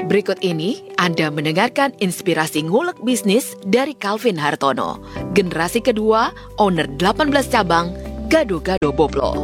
Berikut ini Anda mendengarkan inspirasi ngulek bisnis dari Calvin Hartono, generasi kedua, owner 18 cabang, Gado-Gado Boblo.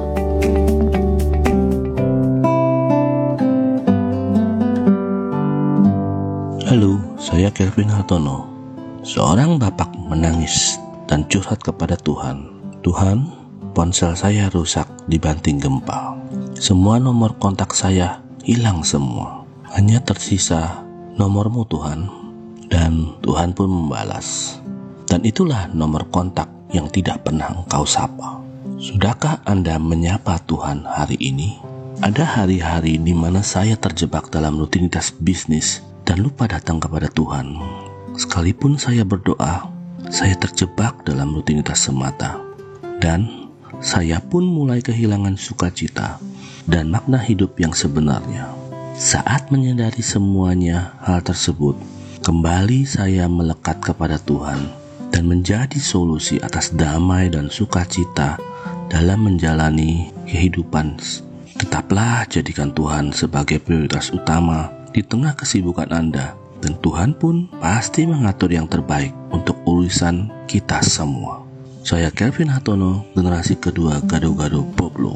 Halo, saya Calvin Hartono. Seorang bapak menangis dan curhat kepada Tuhan. Tuhan, ponsel saya rusak dibanting gempa. Semua nomor kontak saya hilang semua. Hanya tersisa nomormu Tuhan. Dan Tuhan pun membalas. Dan itulah nomor kontak yang tidak pernah Engkau sapa. Sudahkah Anda menyapa Tuhan hari ini? Ada hari-hari di mana saya terjebak dalam rutinitas bisnis dan lupa datang kepada Tuhan. Sekalipun saya berdoa, saya terjebak dalam rutinitas semata. Dan saya pun mulai kehilangan sukacita dan makna hidup yang sebenarnya. Saat menyadari semuanya hal tersebut, kembali saya melekat kepada Tuhan dan menjadi solusi atas damai dan sukacita dalam menjalani kehidupan. Tetaplah jadikan Tuhan sebagai prioritas utama di tengah kesibukan Anda, dan Tuhan pun pasti mengatur yang terbaik untuk urusan kita semua. Saya Calvin Hartono, generasi kedua Gado-Gado Boblo.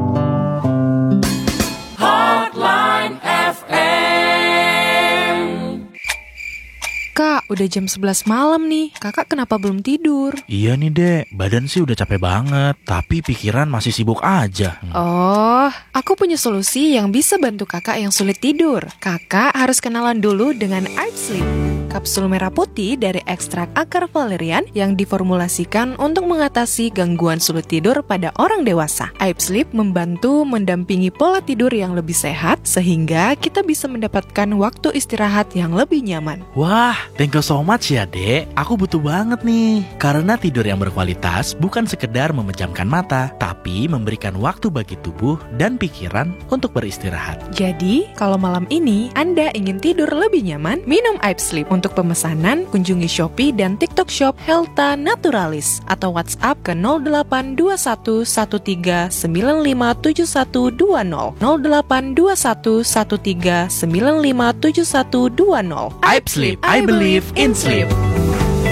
Kak, udah jam 11 malam nih. Kakak kenapa belum tidur? Iya nih Dek, badan sih udah capek banget, tapi pikiran masih sibuk aja. Oh, aku punya solusi yang bisa bantu kakak yang sulit tidur. Kakak harus kenalan dulu dengan Aib Sleep. Kapsul merah putih dari ekstrak akar valerian yang diformulasikan untuk mengatasi gangguan sulit tidur pada orang dewasa. Aib Sleep membantu mendampingi pola tidur yang lebih sehat sehingga kita bisa mendapatkan waktu istirahat yang lebih nyaman. Wah, thank you so much ya Dek. Aku butuh banget nih. Karena tidur yang berkualitas bukan sekedar memejamkan mata, tapi memberikan waktu bagi tubuh dan pikiran untuk beristirahat. Jadi, kalau malam ini Anda ingin tidur lebih nyaman, minum Aib Sleep. Untuk pemesanan, kunjungi Shopee dan TikTok Shop Helta Naturalis atau WhatsApp ke 082113957120 082113957120. Aib Sleep, I believe in sleep.